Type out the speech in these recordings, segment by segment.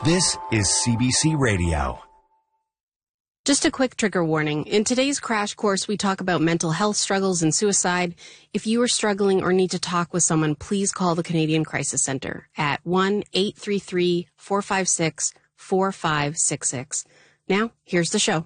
This is CBC Radio. Just a quick trigger warning. In today's crash course, we talk about mental health struggles and suicide. If you are struggling or need to talk with someone, please call the Canadian Crisis Centre at 1-833-456-4566. Now, here's the show.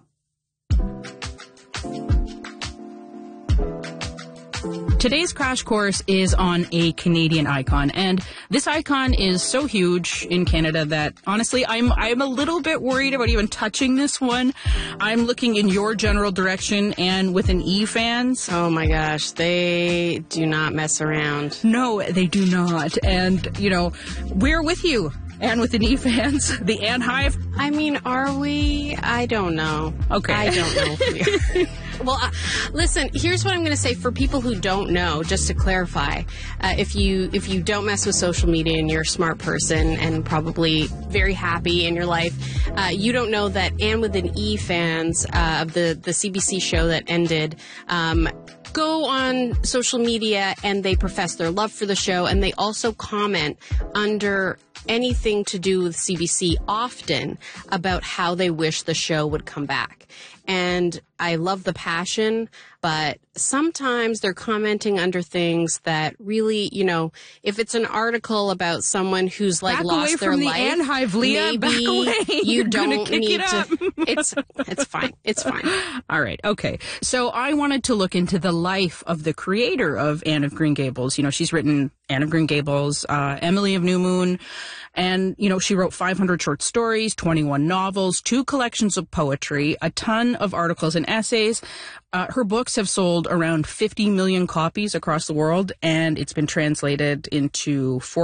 Today's crash course is on a Canadian icon, and this icon is so huge in Canada that, honestly, I'm a little bit worried about even touching this one. I'm looking in your general direction, and with an E fans. Oh my gosh, they do not mess around. No, they do not. And, you know, we're with you. And with the E fans, the Anne Hive. I mean, are we? I don't know. Okay. I don't know if we are. Well, listen, here's what I'm going to say for people who don't know, just to clarify. If you don't mess with social media and you're a smart person and probably very happy in your life, you don't know that Anne with an E fans of the CBC show that ended go on social media and they profess their love for the show, and they also comment under anything to do with CBC often about how they wish the show would come back. And I love the passion, but sometimes they're commenting under things that really, you know, if it's an article about someone who's like back lost their life, Anne Hive, Leah. maybe back away. you don't need to. It's fine. It's fine. All right. Okay. So I wanted to look into the life of the creator of Anne of Green Gables. You know, she's written Anne of Green Gables, Emily of New Moon, and, you know, she wrote 500 short stories, 21 novels, 2 collections of poetry, a ton of articles and essays. Her books have sold around 50 million copies across the world, and it's been translated into